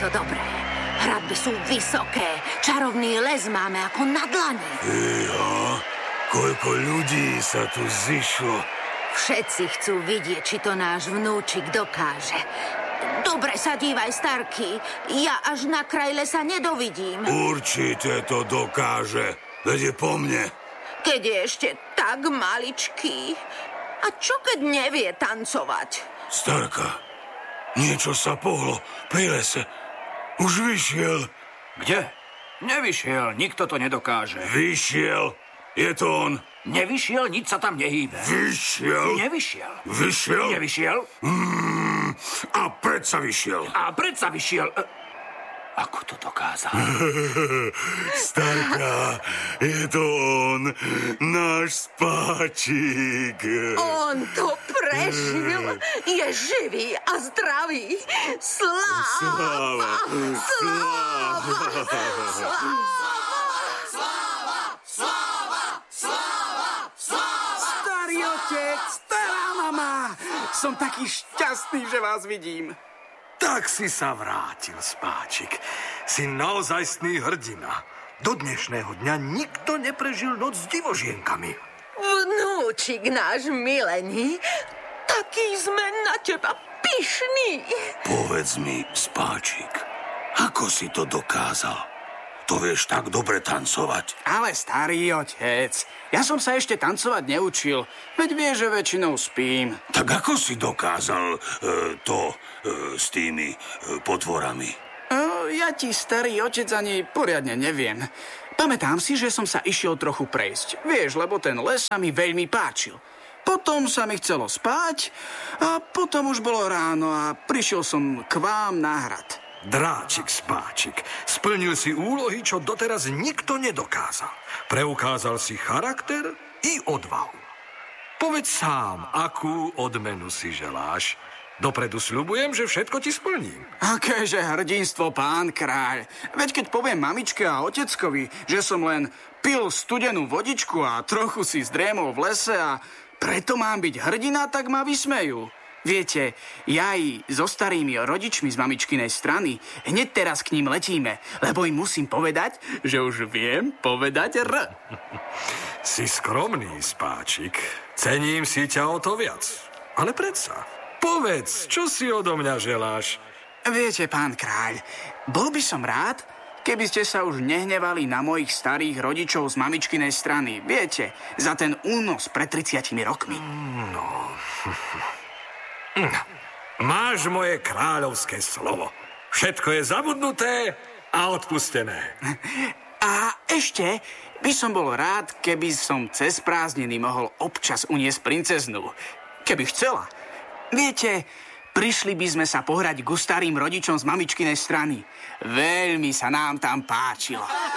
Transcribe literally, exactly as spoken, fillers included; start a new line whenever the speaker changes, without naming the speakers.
to dobré. Hradby sú vysoké, čarovný les máme ako na dlani.
Iha, koľko ľudí sa tu zišlo.
Všetci chcú vidieť, či to náš vnúčik dokáže. Dobre sa dívaj, starky. Ja až na kraj lesa nedovidím.
Určite to dokáže. Veď je po mne.
Keď je ešte tak maličký. A čo keď nevie tancovať?
Starka, niečo sa pohlo pri lese. Už vyšiel.
Kde? Nevyšiel, nikto to nedokáže.
Vyšiel. Je to on.
Nevyšiel, nič sa tam nehýbe.
Vyšiel.
Nevyšiel.
Vyšiel.
Nevyšiel.
Mm, a predsa vyšiel.
A predsa vyšiel. Ako to dokázal?
Starka, je to on, náš spáčik.
On to prežil. Je živý a zdravý. Sláva!
Sláva!
Sláva! Starý otec, stará mama. Som taký šťastný, že vás vidím.
Tak si sa vrátil, spáčik. Si naozajstný hrdina. Do dnešného dňa nikto neprežil noc s divožienkami.
Vnúčik náš milený, taký sme na teba pyšní.
Povedz mi, spáčik, ako si to dokázal? To vieš tak dobre tancovať?
Ale starý otec, ja som sa ešte tancovať neučil. Veď vieš, že väčšinou spím.
Tak ako si dokázal e, to e, s tými e, potvorami?
O, ja ti, starý otec, ani poriadne neviem. Pamätám si, že som sa išiel trochu prejsť. Vieš, lebo ten les sa mi veľmi páčil. Potom sa mi chcelo spať a potom už bolo ráno a prišiel som k vám na hrad.
Dráčik, spáčik, splnil si úlohy, čo doteraz nikto nedokázal. Preukázal si charakter i odvahu. Povedz sám, akú odmenu si želáš. Dopredu sľubujem, že všetko ti splním.
Akéže hrdinstvo, pán kráľ. Veď keď poviem mamičke a oteckovi, že som len pil studenú vodičku a trochu si zdriemol v lese a preto mám byť hrdina, tak ma vysmejú. Viete, ja i so starými rodičmi z mamičkinej strany hneď teraz k ním letíme, lebo im musím povedať, že už viem povedať R.
Si skromný, spáčik. Cením si ťa o to viac. Ale predsa, povedz, čo si odo mňa želáš?
Viete, pán kráľ, bol by som rád, keby ste sa už nehnevali na mojich starých rodičov z mamičkinej strany. Viete, za ten únos pred tridsiatimi rokmi.
No... Máš moje kráľovské slovo. Všetko je zabudnuté a odpustené.
A ešte by som bol rád, keby som cez prázdniny mohol občas uniesť princeznu. Keby chcela. Viete, prišli by sme sa pohrať ku starým rodičom z mamičkinej strany. Veľmi sa nám tam páčilo.